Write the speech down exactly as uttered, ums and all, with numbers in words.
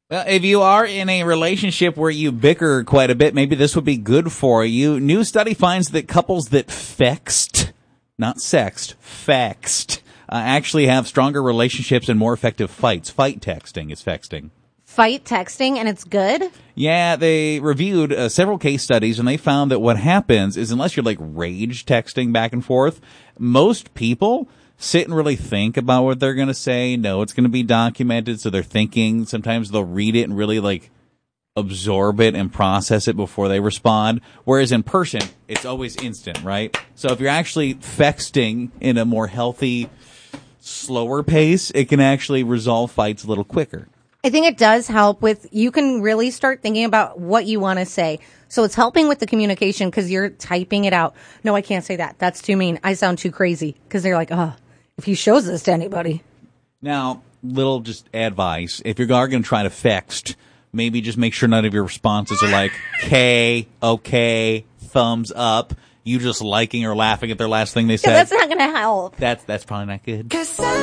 Well, if you are in a relationship where you bicker quite a bit, maybe this would be good for you. New study finds that couples that fexed, not sexed, fexed, uh, actually have stronger relationships and more effective fights. Fight texting is fexting. Fight texting, and it's good? Yeah, they reviewed uh, several case studies, and they found that what happens is unless you're like rage texting back and forth, most people sit and really think about what they're going to say. No, it's going to be documented, so they're thinking. Sometimes they'll read it and really like absorb it and process it before they respond. Whereas in person, it's always instant, right? So if you're actually texting in a more healthy, slower pace, it can actually resolve fights a little quicker. I think it does help with, you can really start thinking about what you want to say. So it's helping with the communication because you're typing it out. No, I can't say that. That's too mean. I sound too crazy. Because they're like, oh, if he shows this to anybody. Now, little just advice. If you're going to try to text, maybe just make sure none of your responses are like, K, okay, thumbs up. You just liking or laughing at their last thing they said. Yeah, that's not going to help. That's, that's probably not good.